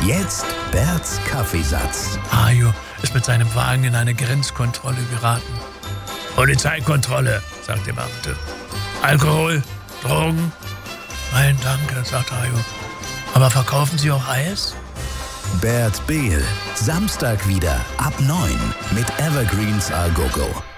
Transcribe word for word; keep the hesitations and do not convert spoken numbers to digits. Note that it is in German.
Jetzt Berts Kaffeesatz. Hajo ist mit seinem Wagen in eine Grenzkontrolle geraten. Polizeikontrolle, sagt der Beamte. Alkohol? Drogen? Nein, danke, sagt Hajo. Aber verkaufen Sie auch Eis? Bert Behl, Samstag wieder ab neun mit Evergreens Al Gogo.